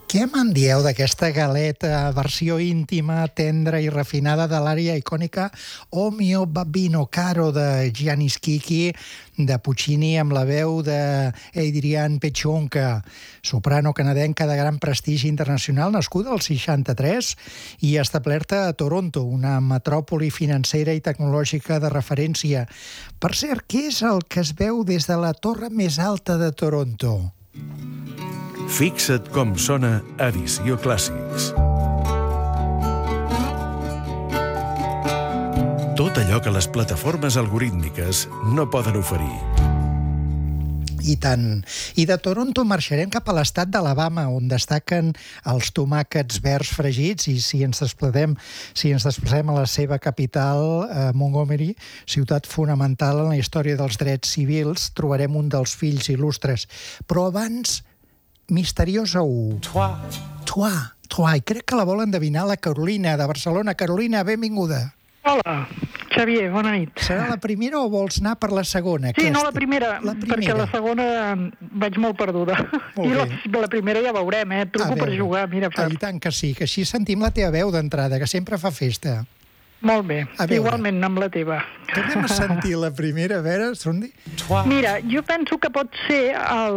Què me'n dieu d'aquesta galeta, versió íntima, tendra i refinada de l'ària icònica O mio babbino caro de Giannis Kiki, de Puccini amb la veu d'Adrian Pechonka, soprano canadenca de gran prestigi internacional, nascuda al 63 i establerta a Toronto, una metròpoli financera i tecnològica de referència. Per cert, què és el que es veu des de la torre més alta de Toronto? Fixa't com sona Edició Clàssics. Tot allò que les plataformes algorítmiques no poden oferir. I tant. I de Toronto marxarem cap a l'estat d'Alabama, on destaquen els tomàquets verds fregits, i si ens desplacem a la seva capital, Montgomery, ciutat fonamental en la història dels drets civils, trobarem un dels fills il·lustres. Però abans, misteriosa U. Toi. I crec que la vol endevinar la Carolina, de Barcelona. Carolina, benvinguda. Hola, Xavier, bona nit. Serà la primera o vols anar per la segona? Sí, no, la primera, perquè la segona vaig molt perduda. I la primera ja veurem, truco per jugar, mira. I tant que sí, que així sentim la teva veu d'entrada, que sempre fa festa. Molt bé, igualment amb la teva. Tornem a sentir la primera, a veure, Sundi. Mira, jo penso que pot ser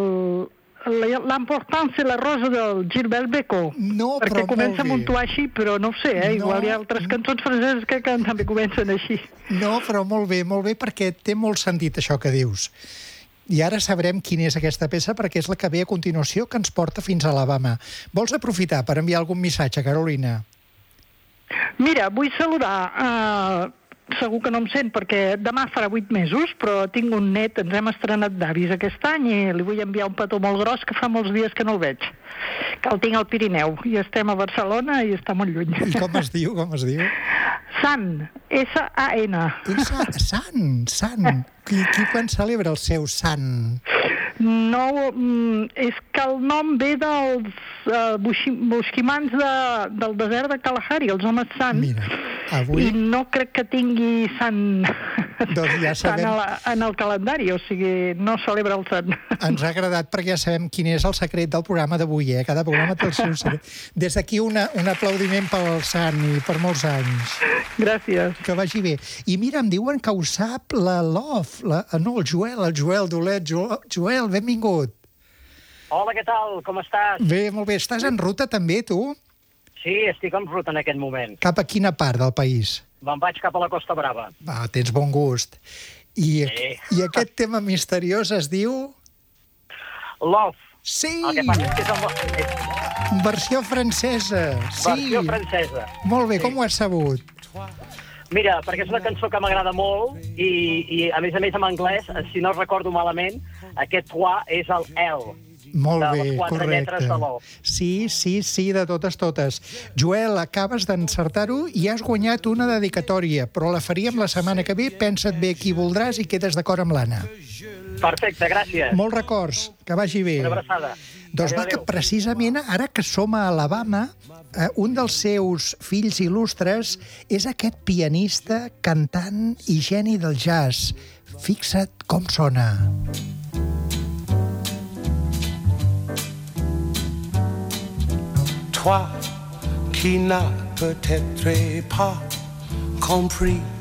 l'importància la rosa del Gilbert Bécaud, perquè comença amb un to així, però no ho sé, igual hi ha altres cançons franceses que també comencen així. No, però molt bé, perquè té molt sentit això que dius. I ara sabrem quina és aquesta peça, perquè és la que ve a continuació, que ens porta fins a Alabama. Vols aprofitar per enviar algun missatge, Carolina? Mira, vull saludar... Segur que no em sent, perquè demà farà 8 mesos, però tinc un net, ens hem estrenat d'avis aquest any, i li vull enviar un petó molt gros, que fa molts dies que no el veig. Que el tinc al Pirineu, i estem a Barcelona i està molt lluny. I com es diu? Sant, S-A-N. Sant. Qui quan celebra el seu sant? No, és que el nom ve dels bosquimans del desert de Kalahari, els homes sants. Mira, avui... I no crec que tingui sant sabem... en el calendari, o sigui, no celebra el sant. Ens ha agradat perquè ja sabem quin és el secret del programa d'avui, Cada programa té el seu secret. Des d'aquí un aplaudiment pel sant i per molts anys. Gràcies. Que vagi bé. I mira, em diuen que ho sap la Love, el Joel Dolet. Joel, benvingut. Hola, què tal? Com estàs? Bé, molt bé. Estàs en ruta també, tu? Sí, estic en ruta en aquest moment. Cap a quina part del país? Me'n vaig cap a la Costa Brava. Tens bon gust. I aquest tema misteriós es diu... Love. Sí! El que passa és que és versió francesa. Versió francesa. Molt bé, com ho has sabut? Mira, perquè és una cançó que m'agrada molt i a més en anglès, si no recordo malament, aquest toi és el L. Molt bé, de les 4 lletres de l'O. Sí, de totes. Joel, acabes d'encertar-ho i has guanyat una dedicatòria, però la faríem la setmana que ve. Pensa't bé qui voldràs i quedes d'acord amb l'Anna. Perfecte, gràcies. Molts records, que vagi bé. Una abraçada. Doncs va, que precisament ara que som a Alabama, un dels seus fills il·lustres és aquest pianista, cantant i geni del jazz. Fixa't com sona. Toi qui n'as peut-être pas compris